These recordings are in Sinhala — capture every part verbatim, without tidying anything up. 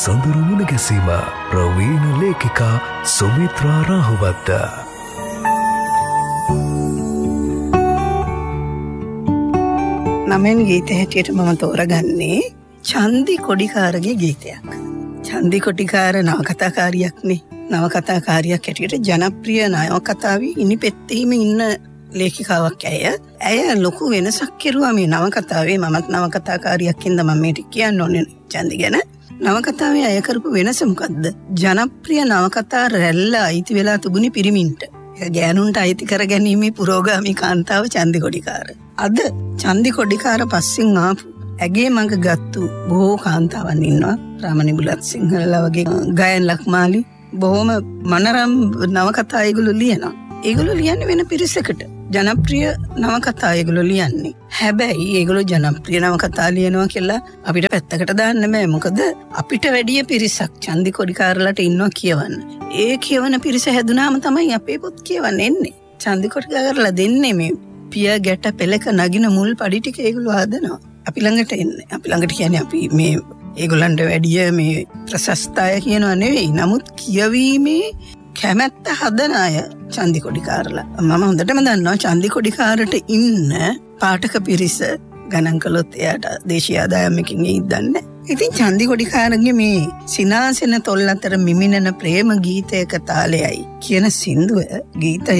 සඳරු මුණ ගැසීම ප්‍රවීණ ලේඛිකා සුමිත්‍රා රාහුවත්ත. නමෙන් ගීත හැටියට මම තෝරගන්නේ චන්දි කොඩිකාරගේ ගීතයක්. චන්දි කොඩිකාර නවකතාකාරියක්නේ. නවකතාකාරියක් හැටියට ජනප්‍රිය නවකතාවේ ඉනි පෙත්තේම ඉන්න ලේඛිකාවක් ඇය. ඇය ලොකු වෙනසක් කෙරුවා මේ නවකතාවේ. මමත් නවකතාකාරියක් ඉඳ මම මේක කියන්න ඕනේ චන්දි ගැන. නවකතාවේ අය කරපු වෙනස මොකද්ද? ජනප්‍රිය නවකතා රැල්ල අයිති වෙලා තිබුණේ පිරිමින්ට. ගෑනුන්ට අයිති කරගැනීමේ පුරෝගාමී කාන්තාව චන්දි කොඩිකාර. අද චන්දි කොඩිකාර පස්සෙන් ආපු ඇගේ මඟ ගත්තු බොහෝ කාන්තාවන් ඉන්නවා. රාමනි බුලත් සිංහලලා වගේ ගයන් ලක්මාලි බොහොම මනරම් නවකතා ඒගොල්ලෝ ලියනවා. ඒගොල්ලෝ ලියන්නේ වෙන පිරිසකට. ජනප්‍රිය නවකතා ඒගොල්ලෝ ලියන්නේ. හැබැයි ඒගොල්ලෝ ජනප්‍රිය නවකතා ලියනවා කියලා අපිට පැත්තකට දාන්න බෑ. මොකද අපිට වැඩිය පිරිසක් චන්දි කොඩිකාරලට ඉන්නවා කියවන්න. ඒ කියවන පිරිස හැදුනාම තමයි අපේ පොත් කියවන්න එන්නේ. චන්දි කොඩිකාරලා දෙන්නේ මේ පිය ගැට පෙලක නගින මුල් පඩි ටික ඒගොල්ලෝ හදනවා. අපි ළඟට එන්නේ. අපි ළඟට කියන්නේ අපි මේ ඒගොල්ලන්ට වැඩිය මේ ප්‍රශස්තය කියනවා නෙවෙයි. නමුත් කියවීමේ කැමැත්ත හදන අය චන්දි කොඩිකාරලා. මම හොඳටම දන්නවා චන්දි කොඩිකාරට ඉන්න පාඨක පිරිස ගණන් කළොත් එයාට දේශීය ආදායමකින් ඉදන්නේ. ඉතින් චන්දි කොඩිකාරගේ මේ සිනාසෙන තොල් අතර මිමිනන ප්‍රේම ගීතයක තාලයයි කියන සින්දුව ගීතය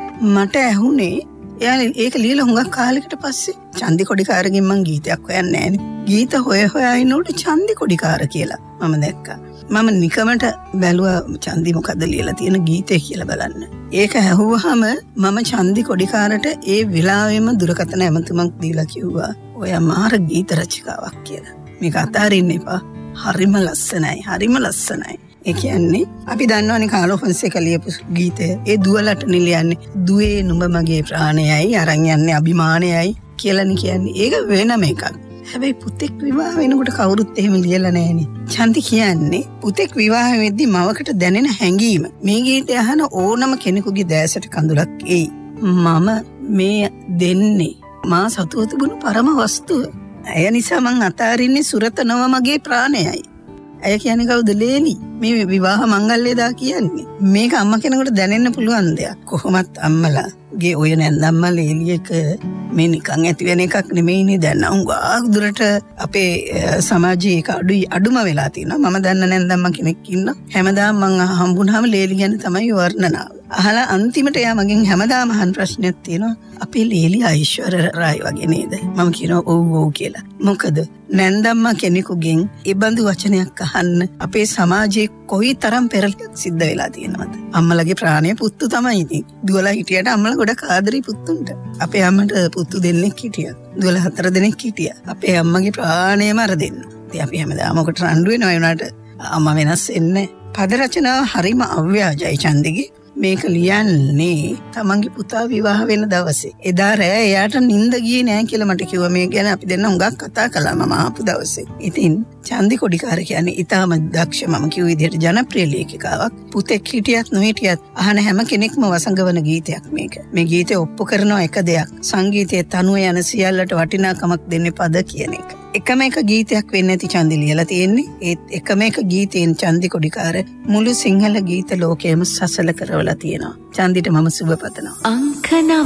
මට ඇහුනේ එයා ඒක ලියලා හුඟක් කාලෙකට පස්සේ. චන්දි කොඩිකාරගෙන් මං ගීතයක් හොයන්නේ නැහැනේ. ගීත හොය හොයා ඉන්නකොට චන්දි කොඩිකාර කියලා මම දැක්කා. මම නිකමට බැලුවා චන්දි මොකද්ද ලියලා තියෙන ගීතය කියලා බලන්න. ඒක ඇහුවාම මම චන්දි කොඩිකාරට ඒ වෙලාවෙම දුරකථන ඇමතුමක් දීලා කිව්වා ඔයා මාර ගීත රචිකාවක් කියලා. මේක අතාරින්න එපා. හරිම ලස්සනයි. හරිම ලස්සනයි. ඒ කියන්නේ අපි දන්නවනේ කාලෝ ෆොන්සේකා ලියපු ගීතය. ඒ දුවලට නිලියන්නේ දුවේ නුඹ මගේ ප්‍රාණයයි අරන් යන්නේ අභිමානයයි කියලානේ කියන්නේ. ඒක වෙනම එකක්. හැබැයි පුතෙක් විවාහ වෙනකොට කවුරුත් එහෙම ලියලා නැහැනේ. චන්දි කියන්නේ පුතෙක් විවාහ වෙද්දී මවකට දැනෙන හැඟීම. මේ ගීතය අහන ඕනම කෙනෙකුගේ දැසට කඳුලක් එයි. මම මේ දෙන්නේ මා සතුව තිබුණු පරම වස්තුව. ඇය නිසා මං අතාරින්නේ සුරත නව මගේ ප්‍රාණයයි. ඇය කියන්නේ කවුද? ලේලි. මේ විවාහ මංගල්‍යදා කියන්නේ. මේක අම්මා කෙනෙකුට දැනෙන්න පුළුවන් දෙයක්. කොහොමත් අම්මලාගේ ඔය නැන්දම්මා ලේලි එක මේ නිකන් ඇති වෙන එකක් නෙමෙයිනේ. දැන් උඟාක් දුරට අපේ සමාජයේ ඒක අඩුයි අඩුම වෙලා තියෙනවා. මම දන්න නැන්දම්මා කෙනෙක් ඉන්න. හැමදාම මං හම්බුනහම ලේලි ගැන තමයි වර්ණනාව. අහලා අන්තිමට එයා මගෙන් හැමදාම අහන ප්‍රශ්නයක් තියෙනවා. අපේ ලේලි අයිශ්වර්ය රායි වගේ නේද? මම කියනවා ඔව් ඔව් කියලා. මොකද නැන්දම්මා කෙනෙකුගෙන් ඒ බඳු වචනයක් අහන්න අපේ සමාජයේ කොයි තරම් පෙරලියක් සිද්ධ වෙලා තියෙනවද? අම්මලගේ ප්‍රාණය පුත්තු තමයි ඉතින්. දුවලා හිටියට අම්මලා ගොඩක් ආදරේ පුත්තුන්ට. අපේ අම්මට පුත්තු දෙන්නෙක් හිටියා. දුවලා හතර දෙනෙක් හිටියා. අපේ අම්මගේ ප්‍රාණයම අර දෙන්න. ඉතින් අපි හැමදාම ඔකට රණ්ඩු වෙනවා. ඒ වුණාට අම්මා වෙනස් වෙන්නේ. පද රචනාව හරිම අව්‍යාජයි චන්දිගේ. මේක ලියන්නේ තමන්ගේ පුතා විවාහ වෙන දවසේ. එදා රෑ එයාට නිින්ද ගියේ නෑ කියලා මට කිව්වා. මේ ගැන අපි දෙන්න හුඟක් කතා කළා මම ආපු දවසේ. ඉතින් චන්දි කොඩිකාර කියන්නේ ඊටම දක්ෂ මම කිව්ව විදිහට ජනප්‍රිය ලේඛිකාවක්. පුතෙක් හිටියත් නොහිටියත් අහන හැම කෙනෙක්ම වසඟවන ගීතයක් මේක. මේ ගීතය ඔප්පු කරනවා එක දෙයක්. සංගීතයේ තනුව යන සියල්ලට වටිනාකමක් දෙන්නේ පද කියන එක. එකම එක ගීතයක් වෙන්නේ නැති චන්දි ලියලා තියෙන්නේ. ඒත් එකම එක ගීතයෙන් චන්දි කොඩිකාර මුළු සිංහල ගීත ලෝකයේම සසල කරවලා තියෙනවා. චන්දිට මම සුබ පතනවා. අංක නව